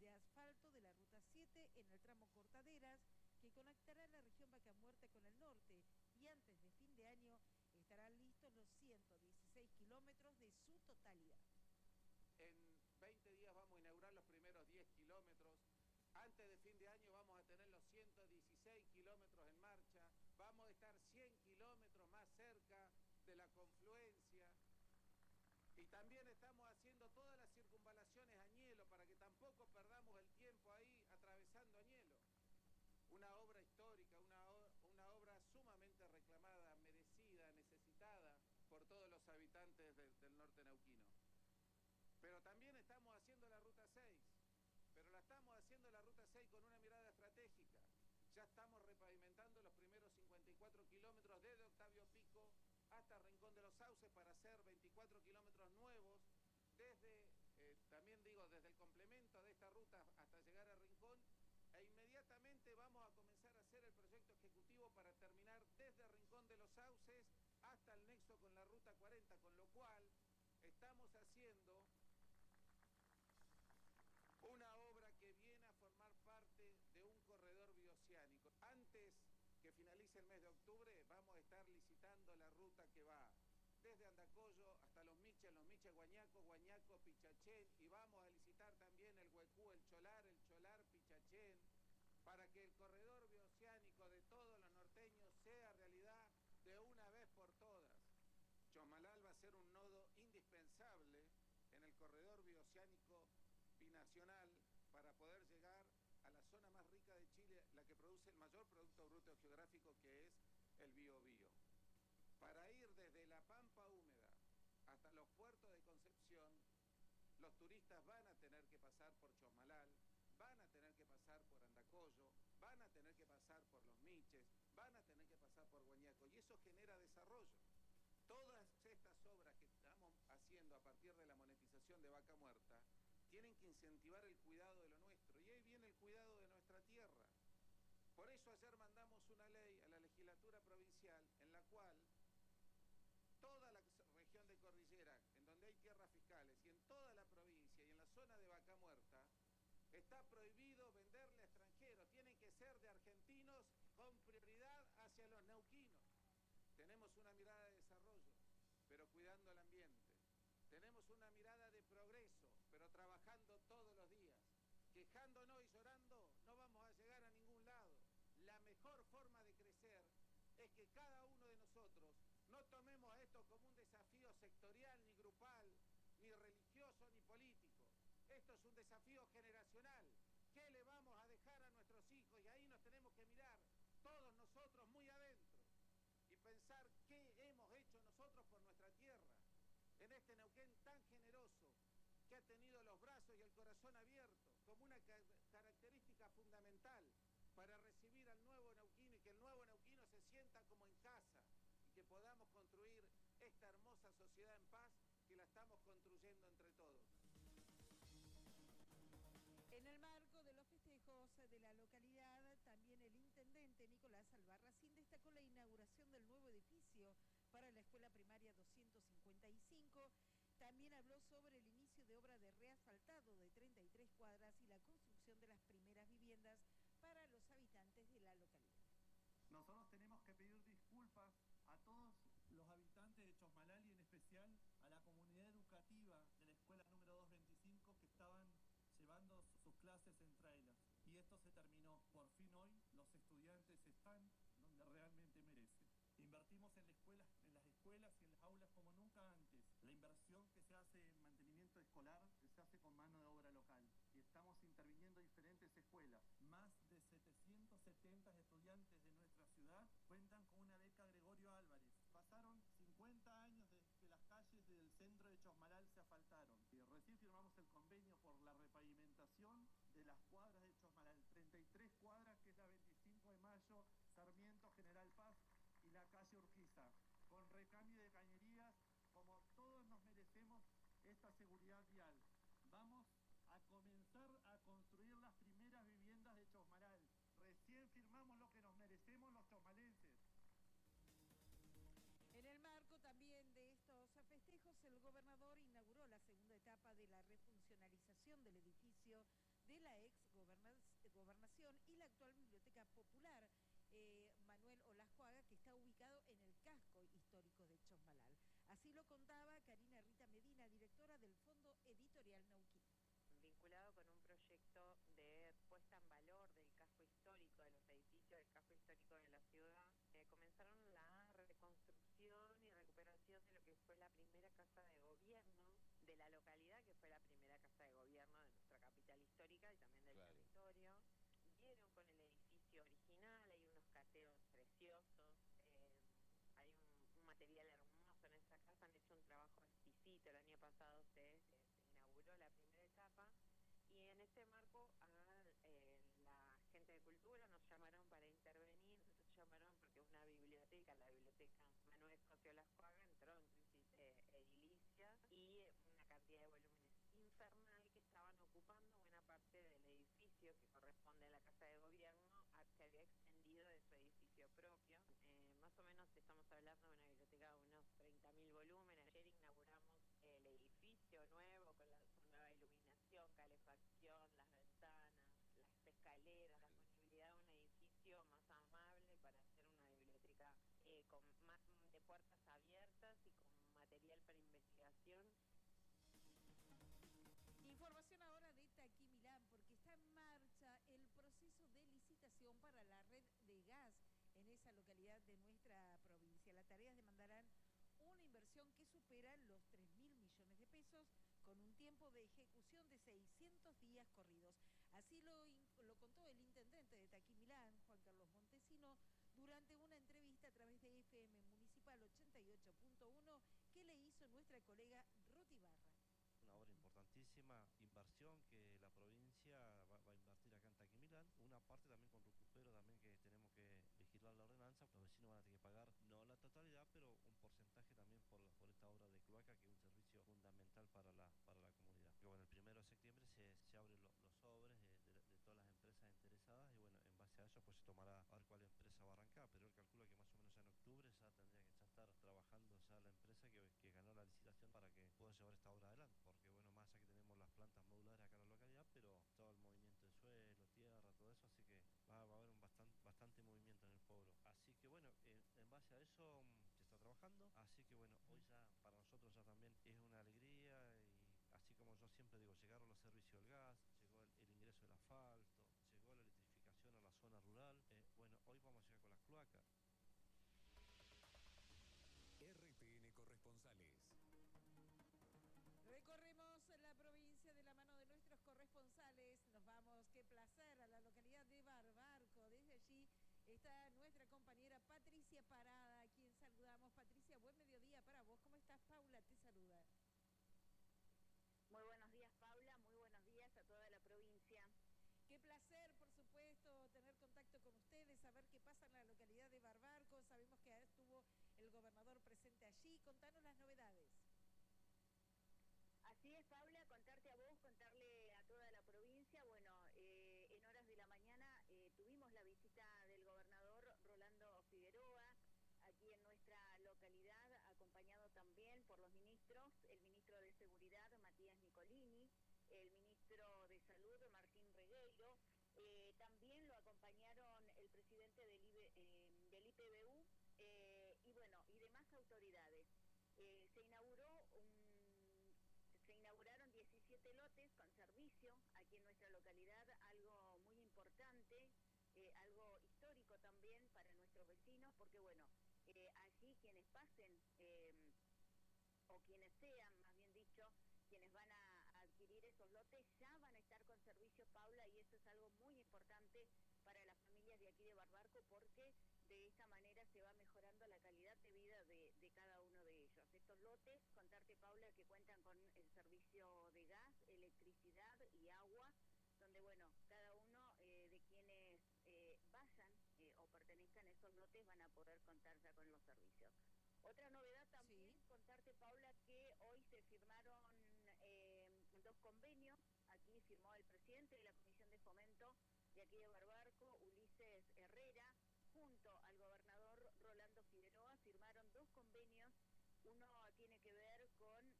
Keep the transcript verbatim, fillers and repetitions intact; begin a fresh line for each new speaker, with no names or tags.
de asfalto de la Ruta siete en el tramo Cortaderas, que conectará la región Vaca Muerta con el norte, y antes de fin de año estarán listos los ciento dieciséis kilómetros de su totalidad.
En veinte días vamos a inaugurar los primeros diez kilómetros. Antes de fin de año vamos a tener los ciento dieciséis kilómetros en marcha. Vamos a estar cien kilómetros más cerca de la confluencia. Y también estamos haciendo todas las circunvalaciones a Añelo para que tampoco perdamos el tiempo ahí atravesando Añelo. Una obra histórica, una, una obra sumamente reclamada, merecida, necesitada por todos los habitantes de, del norte neuquino. Pero también estamos haciendo la Ruta seis, pero la estamos haciendo la Ruta seis con una mirada estratégica. Ya estamos repavimentando los primeros cincuenta y cuatro kilómetros desde Octavio Pico hasta Rincón de los Sauces para hacer veinticuatro kilómetros nuevos, desde, eh, también digo, desde el complemento de esta ruta hasta llegar a Rincón, e inmediatamente vamos a comenzar a hacer el proyecto ejecutivo para terminar desde Rincón de los Sauces hasta el nexo con la Ruta cuarenta, con lo cual estamos haciendo una obra que viene a formar parte de un corredor bioceánico. Antes que finalice el mes de octubre vamos a estar licitando la ruta que va desde Andacollo hasta Los Miches, Los Miches, Guañaco, Guañaco, Pichachén, y vamos a licitar también el Huecú, el Cholar, el Cholar, Pichachén, para que el corredor bioceánico de todos los norteños sea realidad de una vez por todas. Chosmalal va a ser un nodo indispensable en el corredor bioceánico binacional para poder llegar a la zona más rica de Chile, la que produce el mayor producto bruto geográfico, que es el Biobío. Para ir desde la Pampa Húmeda hasta los puertos de Concepción, los turistas van a tener que pasar por Chosmalal, van a tener que pasar por Andacollo, van a tener que pasar por Los Miches, van a tener que pasar por Guañaco, y eso genera desarrollo. Todas estas obras que estamos haciendo a partir de la monetización de Vaca Muerta tienen que incentivar el cuidado de lo nuestro, y ahí viene el cuidado de nuestra tierra. Por eso ayer mandamos una ley a la legislatura provincial en la cual toda la región de Cordillera, en donde hay tierras fiscales, y en toda la provincia y en la zona de Vaca Muerta, está prohibido venderle a extranjeros. Tienen que ser de argentinos con prioridad hacia los neuquinos. Tenemos una mirada de desarrollo, pero cuidando el ambiente. Tenemos una mirada de progreso, pero trabajando todos los días. Quejándonos y llorando no vamos a llegar a ningún lado. La mejor forma de crecer es que cada uno de nosotros no tomemos esto como un desafío sectorial, ni grupal, ni religioso, ni político. Esto es un desafío generacional. ¿Qué le vamos a dejar a nuestros hijos? Y ahí nos tenemos que mirar todos nosotros muy adentro y pensar qué hemos hecho nosotros por nuestra tierra, en este Neuquén tan generoso, que ha tenido los brazos y el corazón abiertos como una ca característica fundamental para recibir al nuevo neuquino, y que el nuevo neuquino se sienta como en casa, y que podamos construir esta hermosa sociedad en paz que la estamos construyendo entre todos.
En el marco de los festejos de la localidad, también el intendente Nicolás Albarracín destacó la inauguración del nuevo edificio para la escuela primaria doscientos cincuenta y cinco. También habló sobre el inicio de obra de reasfaltado de treinta y tres cuadras y la construcción de las primeras viviendas para los habitantes de la localidad.
Nosotros tenemos que pedir disculpas a todos los habitantes de Chosmalal y en especial a la comunidad educativa de la escuela número doscientos veinticinco que estaban llevando sus clases en trailers. Y esto se terminó. Por fin hoy los estudiantes están donde realmente merecen. Invertimos en, la escuela, en las escuelas y en las aulas como nunca antes. La inversión que se hace en mantenimiento escolar se hace con mano de obra local. Y estamos interviniendo en diferentes escuelas. Más de setecientos setenta estudiantes de nuestra ciudad cuentan con una beca Gregorio Álvarez. Pasaron cincuenta años desde que las calles del centro de Chosmalal se asfaltaron. Y recién firmamos el convenio por la repavimentación de las cuadras de Chosmalal. treinta y tres cuadras, que es la veinticinco de mayo, Sarmiento, General Paz y la calle Urquiza, con recambio de cañerías, como todos nos merecemos esta seguridad vial. Vamos a comenzar a construir las primeras viviendas de Chosmalal. Recién firmamos lo que nos merecemos los chosmalenses.
En el marco también de estos festejos, el gobernador inauguró la segunda etapa de la refuncionalización del edificio de la ex gobernación y la actual Biblioteca Popular eh, Manuel Olajuaga, que está ubicado en el casco histórico de Chosmalal. Así lo contaba Karina Rita Medina, directora del Fondo Editorial Neuquén.
Vinculado con un proyecto de puesta en valor del casco histórico, de los edificios del casco histórico de la ciudad, eh, comenzaron la reconstrucción y recuperación de lo que fue la primera casa de gobierno de la localidad, que fue la primera casa de gobierno de nuestra capital histórica y también del
Claro.
territorio. Vieron con el edificio original, hay unos cateos preciosos, eh, hay un, un material hermoso en esa casa, han hecho un trabajo exquisito. El año pasado se, se, se inauguró la primera etapa y en ese marco a eh, la gente de cultura nos llamaron para intervenir, nos llamaron porque una biblioteca, la biblioteca Manuel José Olajuaga, entró en crisis eh, edilicia y una cantidad de volúmenes infernal que estaban ocupando buena parte del edificio que corresponde a la Casa de Gobierno, a, se había extendido de su edificio propio. Eh, más o menos estamos hablando de una biblioteca de unos treinta mil volúmenes. Ayer inauguramos el edificio nuevo con la con nueva iluminación, calefacción, las ventanas, las escaleras, la posibilidad de un edificio más amable para hacer una biblioteca eh, con más de puertas abiertas y con material para investigación.
Información ahora de Taquimilán, porque está en marcha el proceso de licitación para la red de gas en esa localidad de nuestra provincia. Las tareas demandarán una inversión que supera los tres mil millones de pesos con un tiempo de ejecución de seiscientos días corridos. Así lo, lo contó el intendente de Taquimilán, Juan Carlos Montesino, durante una entrevista a través de F M Municipal ochenta y ocho punto uno que le hizo nuestra colega Ruth Ibarra.
Una obra importantísima, inversión que la provincia va, va a invertir acá en Taquimilán. Una parte también con recupero también que tenemos que vigilar la ordenanza. Los vecinos van a tener que pagar, no la totalidad, pero un porcentaje también por, por esta obra de cloaca, que es un servicio fundamental para la, para la comunidad. Y bueno, el primero de septiembre se, se abren lo, los sobres de, de, de todas las empresas interesadas y bueno, en base a eso pues se tomará a ver cuál empresa va a arrancar, pero él calcula que más o menos ya en octubre ya tendría que ya estar trabajando ya la empresa que, que ganó la licitación para que pueda llevar esta obra adelante. Porque bueno, más allá que tenemos las plantas modulares acá en la localidad, pero todo el movimiento de suelo, tierra, todo eso, así que va, va a haber un bastante, bastante movimiento en el pueblo. Así que bueno, eh, en base a eso mmm, se está trabajando, así que bueno, hoy ya para nosotros ya también es una alegría y así como yo siempre digo, llegaron los servicios del gas, llegó el, el ingreso del asfalto, llegó la electrificación a la zona rural, eh, bueno, hoy vamos a llegar con las cloacas.
R T N Corresponsales.
Recorremos la provincia de la mano de nuestros corresponsales. Nos vamos, qué placer, a la localidad de Barbarco. Desde allí está nuestra compañera Patricia Parada, a quien saludamos. Patricia, buen mediodía para vos. ¿Cómo estás? Paula te saluda.
Muy buenos días, Paula. Muy buenos días a toda la provincia.
Qué placer, por supuesto, tener contacto con ustedes, saber qué pasa en la localidad de Barbarco. Sabemos que estuvo el gobernador presente allí. Contanos las novedades.
Así es, Paula, contarte a vos, contarle a toda la provincia. Bueno, eh, en horas de la mañana eh, tuvimos la visita del gobernador Rolando Figueroa aquí en nuestra localidad, acompañado también por los ministros, el ministro de Seguridad, Matías Nicolini, el ministro de Salud, Martín Regueiro, eh, también lo acompañaron el presidente del, I B, eh, del I P B U eh, y bueno, y demás autoridades. Eh, se inauguró un Se inauguraron diecisiete lotes con servicio aquí en nuestra localidad, algo muy importante, eh, algo histórico también para nuestros vecinos, porque bueno, eh, allí quienes pasen, eh, o quienes sean, más bien dicho, quienes van a adquirir esos lotes, ya van a estar con servicio, Paula, y eso es algo muy importante para las familias de aquí de Barbarco, porque de esta manera se va mejorando la calidad de vida de, de cada uno de ellos. Estos lotes, contarte, Paula, que cuentan con el servicio de gas, electricidad y agua, donde, bueno, cada uno eh, de quienes eh, vayan eh, o pertenezcan a esos lotes van a poder contar ya con los servicios. Otra novedad también, sí. Contarte, Paula, que hoy se firmaron eh, dos convenios. Aquí firmó el presidente de la Comisión de Fomento de aquí de Barbarco, Ulises Herrera, junto al gobernador Rolando Figueroa, firmaron dos convenios. Uno tiene que ver con